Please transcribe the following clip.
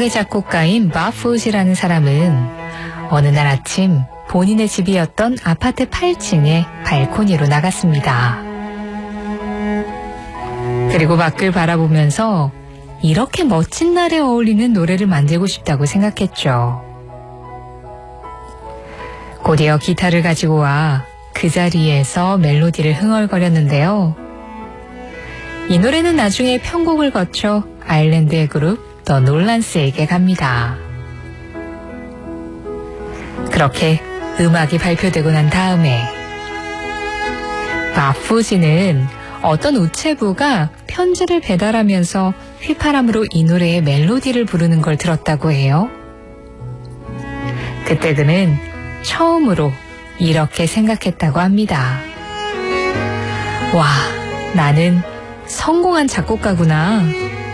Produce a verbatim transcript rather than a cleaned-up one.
한국의 작곡가인 바푸시라는 사람은 어느 날 아침 본인의 집이었던 아파트 팔 층의 발코니로 나갔습니다. 그리고 밖을 바라보면서 이렇게 멋진 날에 어울리는 노래를 만들고 싶다고 생각했죠. 곧이어 기타를 가지고 와 그 자리에서 멜로디를 흥얼거렸는데요. 이 노래는 나중에 편곡을 거쳐 아일랜드의 그룹 더 놀란스에게 갑니다. 그렇게 음악이 발표되고 난 다음에 바푸시는 어떤 우체부가 편지를 배달하면서 휘파람으로 이 노래의 멜로디를 부르는 걸 들었다고 해요. 그때 그는 처음으로 이렇게 생각했다고 합니다. 와, 나는 성공한 작곡가구나.